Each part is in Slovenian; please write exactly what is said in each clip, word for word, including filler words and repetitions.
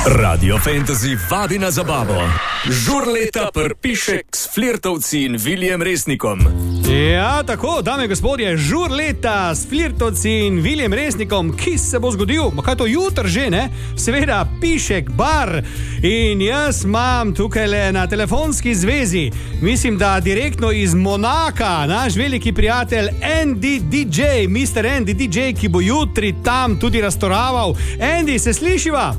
Radio Fantasy vabi na zabavo. Žurleta Prpišek s Flirtovci in Viljem Resnikom. Ja, tako, dame in gospodje, Žurleta s Flirtovci in Viljem Resnikom, ki se bo zgodil, ma kaj to jutr že, ne? Seveda, Pišek bar. In jaz imam tukaj le na telefonski zvezi, mislim, da direktno iz Monaka, naš veliki prijatelj Andy D J, mister Andy D J, ki bo jutri tam tudi raztoraval. Andy, se slišiva?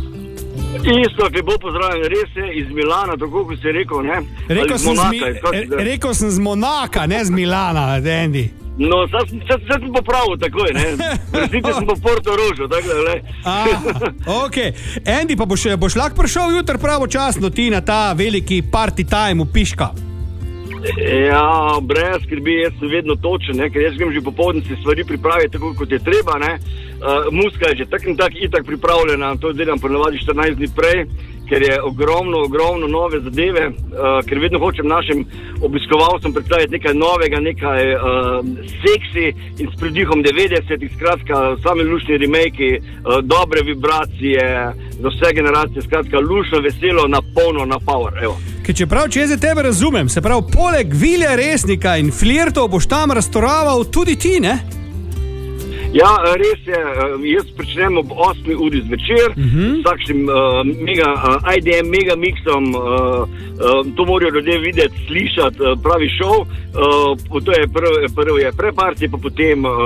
Isto, ki bo pozdravljen, res je iz Milana, tako kot si rekel, ne? Rekel sem, Monaka, z, mi, rekel sem z Monaka, ne z Milana, Andy. No, sad, sad, sad sem popravil takoj, ne? Resnici sem po Portorožu, tako da, ne? Ok. Andy, pa boš, boš lahko prišel jutr pravočasno ti na ta veliki party time v Piška? Ja, brez skrbi, jaz sem vedno točen, ne? Ker jaz grem že popoldne si stvari pripraviti tako, kot je treba, ne? Uh, muska je že tak in tak itak pripravljena, to delam ponavadi štirinajst dni prej, ker je ogromno, ogromno nove zadeve, uh, ker vedno hočem našim obiskovalcem predstaviti nekaj novega, nekaj uh, seksi in s pridihom devetdesetih, skratka, sami lušni remake, uh, dobre vibracije za vse generacije, skratka, lušno, veselo, na polno, na power, evo. Ker čeprav, če jaz za tebe razumem, se pravi, poleg Vilja Resnika in Flirtov boš tam raztoraval tudi ti, ne? Ja, res je, jaz pričnem ob osmi uri zvečer, uh-huh. s takšnim uh, mega, uh, I D M mega mixom, uh, uh, to morajo ljudje videti, slišati, uh, pravi šov, uh, to je prvo, prvo je pre-party, pa potem uh,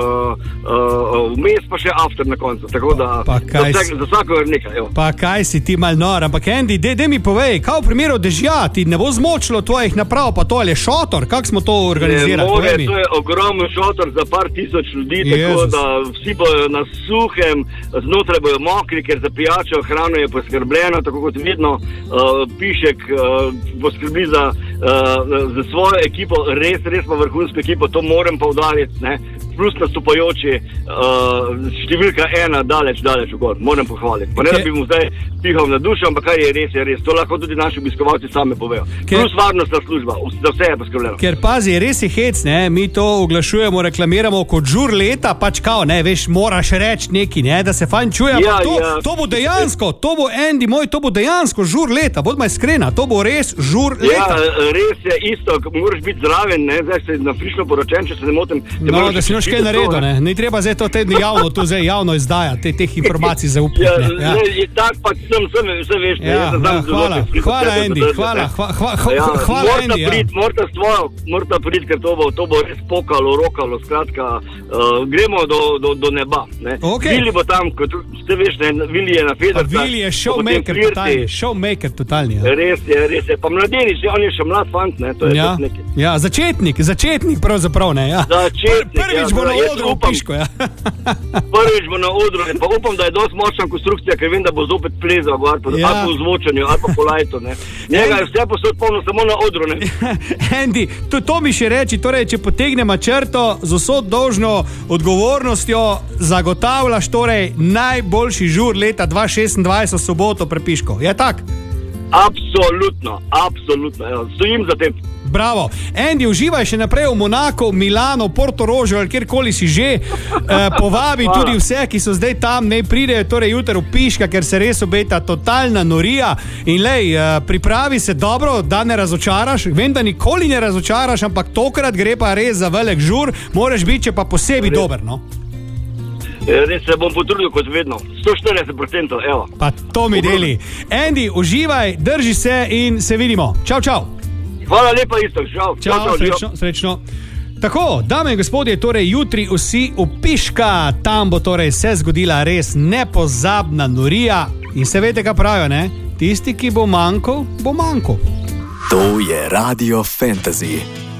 uh, vmes pa še after na koncu, tako da za, vsak, za vsako nekaj, evo. Pa kaj si ti mal nor, ampak Andy, dej de mi povej, kaj v primeru dežja, ti ne bo zmočilo tvojih naprav, pa to ali je šotor, kako smo to organizirali? Ne more, to je ogromno šotor za par tisoč ljudi, Jezus. Tako da vsi bojo na suhem, znotraj bojo mokri, ker za pijačo hrano je poskrbljeno, tako kot vedno uh, Pišek uh, poskrbi za, uh, za svojo ekipo, res, res pa vrhunsko ekipo, to moram poudariti, ne, plus nastopajoči uh, številka ena, daleč, daleč v gor, moram pohvaliti. Pa ne, da bi mu zdaj pihal na dušo, ampak kaj je res, je res, to lahko tudi naši obiskovalci same povejo. Ker, plus varnostna služba, za vse je poskrbljeno. Ker pazi, res je hec, ne, mi to oglašujemo, reklamiramo kot Žurleta, pač kao, ne, veš, moraš reči neki, ne, da se fajn čuje, ja, to, ja. to bo dejansko, to bo Andy moj, to bo dejansko Žurleta, bodma iskrena, to bo res Žurleta. Ja, res je isto, moraš biti zraven, ne, zdaj se na frišno poročen, če se ne motim. No, da si noč kaj naredil, ne, ne treba zdaj to tedni javno, to zdaj javno izdaja, te, teh informacij zaupiti. Ja, ne, ja. Ne, tak pa sem, sem, vse veš, ne, ja, jaz znam ja, hvala, zelo, hvala Andy, hvala, hvala, hvala, ja, hvala Andy, ja. Prid, morata stvojo, morata prid, ker to bo, to bo res pokalo, rokalo, skratka, uh, gremo do, do, do neba, ne. Okay. Vili bo tam, kot ste veš, ne, Vili je na Federcah. Vili je showmaker totalni, showmaker totalni. Ja. Res je, res je. Pa mladenič, on je še mlad fant, ne, to je ja. nekaj. Ja, začetnik, začetnik pravzaprav, ne, ja. Začetnik, Pr prvič ja, bo na jaz odru v Pišku, ja. Prvič bo na odru, pa upam, da je dosti močna konstrukcija, ker vem, da bo zopet plezal, ali ja. po zvočanju, ali pa po lajtu, ne. Njega je vse posod polno samo na odru, ne. Andy, to, to mi še reči, torej, če potegnemo črto z vso dolžno odgovornostjo, zagotavljaš torej najboljši žur leta dva tisoč šestindvajset v soboto pri Pišku. Je tak? Absolutno, absolutno. Ja, stojim za tem. Bravo. Andy, uživaj še naprej v Monaku, Milano, Portorožu ali kjerkoli si že. E, povabi Hvala. Tudi vse, ki so zdaj tam, ne pridejo torej jutri v Piška, ker se res obeta totalna norija. In lej, pripravi se dobro, da ne razočaraš. Vem, da nikoli ne razočaraš, ampak tokrat gre pa res za velik žur. Moraš biti če pa posebej res. Dober, no? Res se bom potrudil kot vedno. sto štirideset procentov, evo. Pa to mi deli. Andy, uživaj, drži se in se vidimo. Čau, čau. Hvala lepa isto, čau. Čau, čau, srečno, srečno. Tako, dame in gospodje, torej jutri vsi v Piška, tam bo torej se zgodila res nepozabna norija in se veste, kaj pravijo, ne? Tisti, ki bo manjkal, bo manjkal. To je Radio Fantasy.